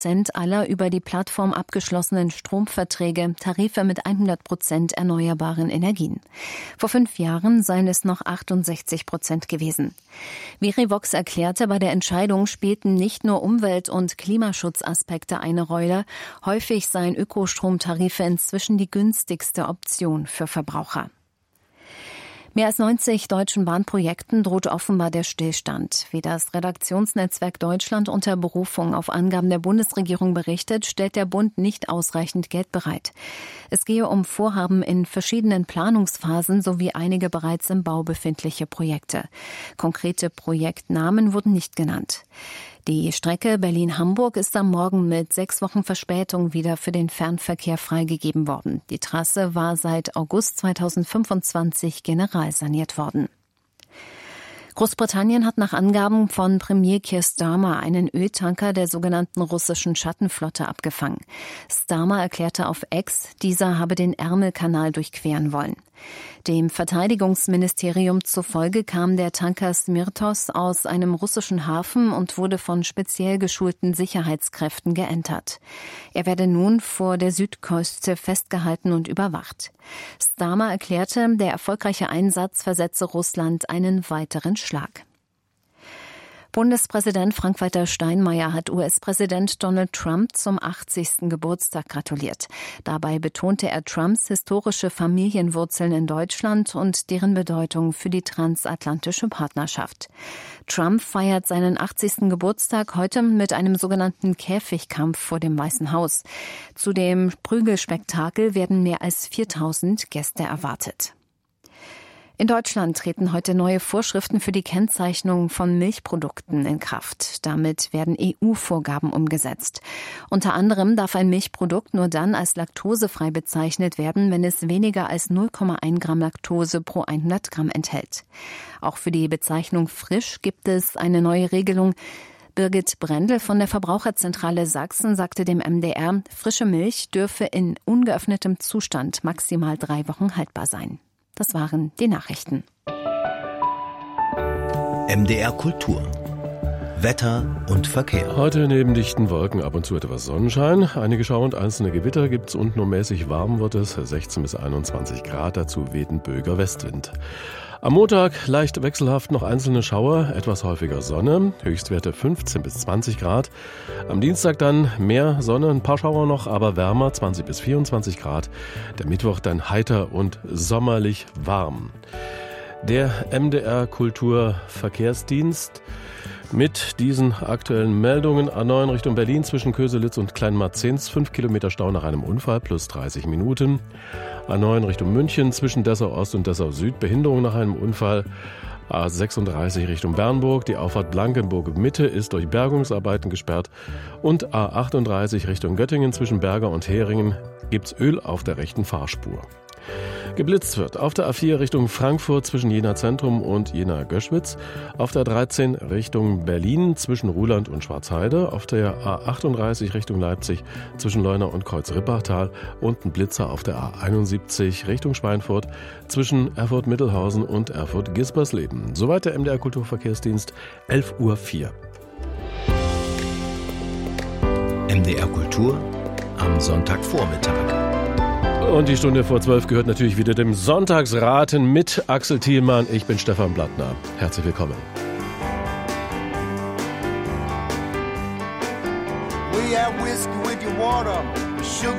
aller über die Plattform abgeschlossenen Stromverträge Tarife mit 100% erneuerbaren Energien. Vor 5 Jahren seien es noch 68% gewesen. Verivox erklärte, bei der Entscheidung spielten nicht nur Umwelt- und Klimaschutzaspekte eine Rolle. Häufig seien Ökostromtarife inzwischen die günstigste Option für Verbraucher. Mehr als 90 deutschen Bahnprojekten droht offenbar der Stillstand. Wie das Redaktionsnetzwerk Deutschland unter Berufung auf Angaben der Bundesregierung berichtet, stellt der Bund nicht ausreichend Geld bereit. Es gehe um Vorhaben in verschiedenen Planungsphasen sowie einige bereits im Bau befindliche Projekte. Konkrete Projektnamen wurden nicht genannt. Die Strecke Berlin-Hamburg ist am Morgen mit 6 Wochen Verspätung wieder für den Fernverkehr freigegeben worden. Die Trasse war seit August 2025 generalsaniert worden. Großbritannien hat nach Angaben von Premier Keir Starmer einen Öltanker der sogenannten russischen Schattenflotte abgefangen. Starmer erklärte auf X, dieser habe den Ärmelkanal durchqueren wollen. Dem Verteidigungsministerium zufolge kam der Tanker Smirtos aus einem russischen Hafen und wurde von speziell geschulten Sicherheitskräften geentert. Er werde nun vor der Südküste festgehalten und überwacht. Starmer erklärte, der erfolgreiche Einsatz versetze Russland einen weiteren Schlag. Bundespräsident Frank-Walter Steinmeier hat US-Präsident Donald Trump zum 80. Geburtstag gratuliert. Dabei betonte er Trumps historische Familienwurzeln in Deutschland und deren Bedeutung für die transatlantische Partnerschaft. Trump feiert seinen 80. Geburtstag heute mit einem sogenannten Käfigkampf vor dem Weißen Haus. Zu dem Prügelspektakel werden mehr als 4.000 Gäste erwartet. In Deutschland treten heute neue Vorschriften für die Kennzeichnung von Milchprodukten in Kraft. Damit werden EU-Vorgaben umgesetzt. Unter anderem darf ein Milchprodukt nur dann als laktosefrei bezeichnet werden, wenn es weniger als 0,1 Gramm Laktose pro 100 Gramm enthält. Auch für die Bezeichnung frisch gibt es eine neue Regelung. Birgit Brendel von der Verbraucherzentrale Sachsen sagte dem MDR, frische Milch dürfe in ungeöffnetem Zustand maximal 3 Wochen haltbar sein. Das waren die Nachrichten. MDR Kultur. Wetter und Verkehr. Heute neben dichten Wolken ab und zu etwas Sonnenschein. Einige Schauer und einzelne Gewitter gibt's und nur mäßig warm wird es. 16 bis 21 Grad, dazu weht ein böiger Westwind. Am Montag leicht wechselhaft noch einzelne Schauer, etwas häufiger Sonne, Höchstwerte 15 bis 20 Grad. Am Dienstag dann mehr Sonne, ein paar Schauer noch, aber wärmer, 20 bis 24 Grad. Der Mittwoch dann heiter und sommerlich warm. Der MDR Kulturverkehrsdienst mit diesen aktuellen Meldungen. A9 Richtung Berlin zwischen Köselitz und Kleinmarzens, 5 Kilometer Stau nach einem Unfall plus 30 Minuten. A9 Richtung München zwischen Dessau Ost und Dessau Süd, Behinderung nach einem Unfall. A36 Richtung Bernburg, die Auffahrt Blankenburg Mitte ist durch Bergungsarbeiten gesperrt. Und A38 Richtung Göttingen zwischen Berger und Heringen gibt's Öl auf der rechten Fahrspur. Geblitzt wird auf der A4 Richtung Frankfurt zwischen Jena Zentrum und Jena Göschwitz, auf der 13 Richtung Berlin zwischen Ruhland und Schwarzheide, auf der A38 Richtung Leipzig zwischen Leuna und Kreuz-Rippachtal und ein Blitzer auf der A71 Richtung Schweinfurt zwischen Erfurt-Mittelhausen und Erfurt-Gispersleben. Soweit der MDR Kulturverkehrsdienst, 11:04 Uhr. MDR Kultur am Sonntagvormittag. Und die Stunde vor 12 gehört natürlich wieder dem Sonntagsraten mit Axel Thielmann. Ich bin Stefan Blattner. Herzlich willkommen. We have whiskey with your water, sugar